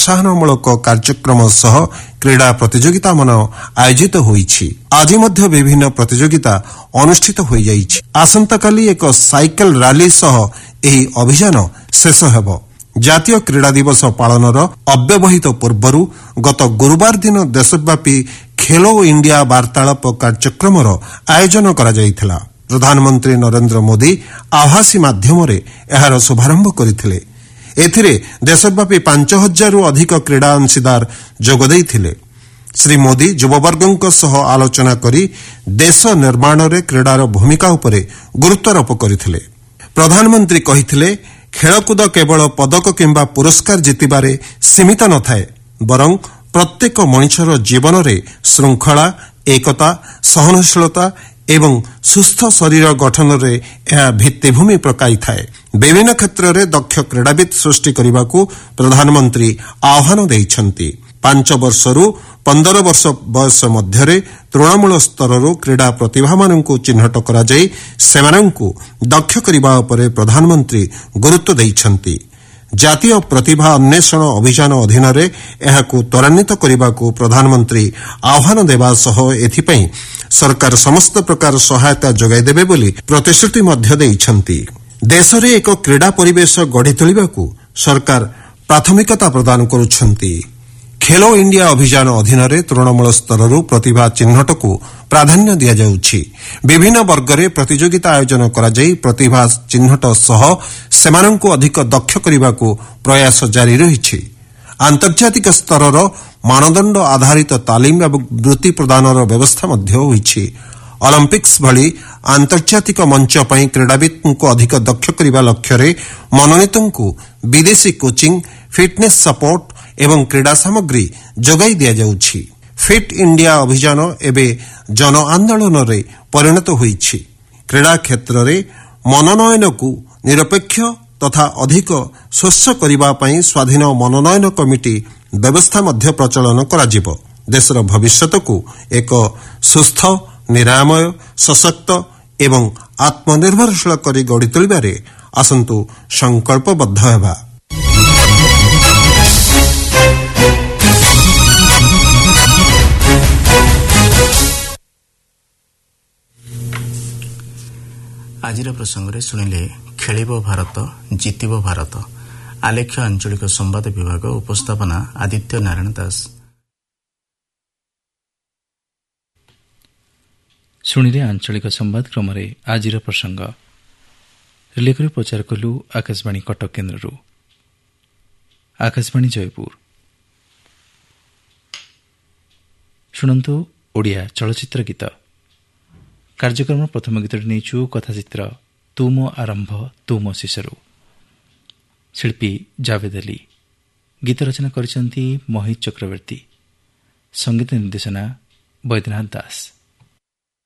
ପ୍ରୋତ୍ସାହନମୂଳକ କାର୍ଯ୍ୟକ୍ରମ ସହ କ୍ରୀଡ଼ା ପ୍ରତିଯୋଗିତାମାନ ଆୟୋଜିତ ହୋଇଛି। ଆଜି ମଧ୍ୟ ବିଭିନ୍ନ ପ୍ରତିଯୋଗିତା ଅନୁଷ୍ଠିତ ହୋଇଯାଇଛି। ଆସନ୍ତାକାଲି ଏକ ସାଇକେଲ ରାଲି ସହ ଏହି ଅଭିଯାନ ଶେଷ ହେବ। ଜାତୀୟ କ୍ରୀଡ଼ା ଦିବସ ପାଳନର ଅବ୍ୟବହିତ ପୂର୍ବରୁ ଗତ ଗୁରୁବାର ଦିନ ଦେଶବ୍ୟାପୀ ଖେଲୋ ଇଣ୍ଡିଆ ବାର୍ତ୍ତାଳାପ କାର୍ଯ୍ୟକ୍ରମର ଆୟୋଜନ କରାଯାଇଥିଲା। ପ୍ରଧାନମନ୍ତ୍ରୀ ନରେନ୍ଦ୍ର ମୋଦି ଆଭାସୀ ମାଧ୍ୟମରେ ଏହାର ଶୁଭାରମ୍ଭ କରିଥିଲେ। ଏଥିରେ ଦେଶବ୍ୟାପୀ 5,000ରୁ ଅଧିକ କ୍ରୀଡ଼ା ଅଂଶୀଦାର ଯୋଗ ଦେଇଥିଲେ। ଶ୍ରୀ ମୋଦି ଯୁବବର୍ଗଙ୍କ ସହ ଆଲୋଚନା କରି ଦେଶ ନିର୍ମାଣରେ କ୍ରୀଡ଼ାର ଭୂମିକା ଉପରେ ଗୁରୁତ୍ୱାରୋପ କରିଥିଲେ। ପ୍ରଧାନମନ୍ତ୍ରୀ କହିଥିଲେ, ଖେଳକୁଦ କେବଳ ପଦକ କିମ୍ବା ପୁରସ୍କାର ଜିତିବାରେ ସୀମିତ ନଥାଏ, ବରଂ ପ୍ରତ୍ୟେକ ମଣିଷର ଜୀବନରେ ଶୃଙ୍ଖଳା, ଏକତା, ସହନଶୀଳତା ଏବଂ ସୁସ୍ଥ ଶରୀର ଗଠନରେ ଏହା ଭିତ୍ତିଭୂମି ପକାଇଥାଏ। ବିଭିନ୍ନ କ୍ଷେତ୍ରରେ ଦକ୍ଷ କ୍ରୀଡ଼ାବିତ୍ ସୃଷ୍ଟି କରିବାକୁ ପ୍ରଧାନମନ୍ତ୍ରୀ ଆହ୍ୱାନ ଦେଇଛନ୍ତି। 5 ବର୍ଷରୁ 15 ବର୍ଷ ବୟସ ମଧ୍ୟରେ ତୃଣମୂଳ ସ୍ତରରୁ କ୍ରୀଡ଼ା ପ୍ରତିଭାମାନଙ୍କୁ ଚିହ୍ନଟ କରାଯାଇ ସେମାନଙ୍କୁ ଦକ୍ଷ କରିବା ଉପରେ ପ୍ରଧାନମନ୍ତ୍ରୀ ଗୁରୁତ୍ୱ ଦେଇଛନ୍ତି। ଜାତୀୟ ପ୍ରତିଭା ଅନ୍ୱେଷଣ ଅଭିଯାନ ଅଧୀନରେ ଏହାକୁ ତ୍ୱରାନ୍ୱିତ କରିବାକୁ ପ୍ରଧାନମନ୍ତ୍ରୀ ଆହ୍ୱାନ ଦେବା ସହ ଏଥିପାଇଁ ସରକାର ସମସ୍ତ ପ୍ରକାର ସହାୟତା ଯୋଗାଇ ଦେବେ ବୋଲି ପ୍ରତିଶ୍ରୁତି ମଧ୍ୟ ଦେଇଛନ୍ତି। ଦେଶରେ ଏକ କ୍ରୀଡ଼ା ପରିବେଶ ଗଢ଼ି ତୋଳିବାକୁ ସରକାର ପ୍ରାଥମିକତା ପ୍ରଦାନ କରୁଛନ୍ତି। ଖେଲୋ ଇଣ୍ଡିଆ ଅଭିଯାନ ଅଧୀନରେ ତୃଣମୂଳ ସ୍ତରରୁ ପ୍ରତିଭା ଚିହ୍ନଟକୁ ପ୍ରାଧାନ୍ୟ ଦିଆଯାଉଛି। ବିଭିନ୍ନ ବର୍ଗରେ ପ୍ରତିଯୋଗିତା ଆୟୋଜନ କରାଯାଇ ପ୍ରତିଭା ଚିହ୍ନଟ ସହ ସେମାନଙ୍କୁ ଅଧିକ ଦକ୍ଷ କରିବାକୁ ପ୍ରୟାସ ଜାରି ରହିଛି। ଆନ୍ତର୍ଜାତିକ ସ୍ତରର ମାନଦଣ୍ଡ ଆଧାରିତ ତାଲିମ ଏବଂ ବୃତ୍ତି ପ୍ରଦାନର ବ୍ୟବସ୍ଥା ମଧ୍ୟ ହୋଇଛି। ଅଲିମ୍ପିକ୍ସ ଭଳି ଆନ୍ତର୍ଜାତିକ ମଞ୍ଚ ପାଇଁ କ୍ରୀଡ଼ାବିତ୍ଙ୍କୁ ଅଧିକ ଦକ୍ଷ କରିବା ଲକ୍ଷ୍ୟରେ ମନୋନୀତଙ୍କୁ ବିଦେଶୀ କୋଚିଂ, ଫିଟ୍ନେସ୍ ସପୋର୍ଟ ଏବଂ କ୍ରୀଡ଼ା ସାମଗ୍ରୀ ଯୋଗାଇ ଦିଆଯାଉଛି। ଫିଟ୍ ଇଣ୍ଡିଆ ଅଭିଯାନ ଏବେ ଜନ ଆନ୍ଦୋଳନରେ ପରିଣତ ହୋଇଛି। କ୍ରୀଡ଼ା କ୍ଷେତ୍ରରେ ମନୋନୟନକୁ ନିରପେକ୍ଷ ତଥା ଅଧିକ ସ୍ୱଚ୍ଛ କରିବା ପାଇଁ ସ୍ୱାଧୀନ ମନୋନୟନ କମିଟି ବ୍ୟବସ୍ଥା ମଧ୍ୟ ପ୍ରଚଳନ କରାଯିବ। ଦେଶର ଭବିଷ୍ୟତକୁ ଏକ ସୁସ୍ଥ, ନିରାମୟ, ସଶକ୍ତ ଏବଂ ଆତ୍ମନିର୍ଭରଶୀଳ କରି ଗଢ଼ି ତୋଳିବାରେ ଆସନ୍ତୁ ସଂକଳ୍ପବଦ୍ଧ ହେବା। ଆଜିର ପ୍ରସଙ୍ଗରେ ଶୁଣିଲେ ଖେଳିବ ଭାରତ, ଜିତିବ ଭାରତ। ଆଲେଖ୍ୟ ଆଞ୍ଚଳିକ ସମ୍ବାଦ ବିଭାଗ, ଉପସ୍ଥାପନା ଆଦିତ୍ୟ ନାରାୟଣ ଦାସ। ଶୁଣିଲେ ଆଞ୍ଚଳିକ ସମ୍ବାଦ କ୍ରମରେ ଆଜିର ପ୍ରସଙ୍ଗ। ରିଲେକରେ ପ୍ରଚାର କଲୁ ଆକାଶବାଣୀ କଟକ କେନ୍ଦ୍ରରୁ। ଆକାଶବାଣୀ ଜୟପୁର। ଶୁଣନ୍ତୁ ଓଡ଼ିଆ ଚଳଚ୍ଚିତ୍ର ଗୀତ। କାର୍ଯ୍ୟକ୍ରମର ପ୍ରଥମ ଗୀତଟି ନେଇଛୁ କଥାଚିତ୍ର ତୁ ମୋ ଆରମ୍ଭ ତୁ ମୋ ଶେଷରୁ। ଶିଳ୍ପୀ ଜାଭେଦ ଅଲି। ଗୀତ ରଚନା କରିଛନ୍ତି ମୋହିତ ଚକ୍ରବର୍ତ୍ତୀ। ସଙ୍ଗୀତ ନିର୍ଦ୍ଦେଶନା ବୈଦ୍ୟନାଥ ଦାସ।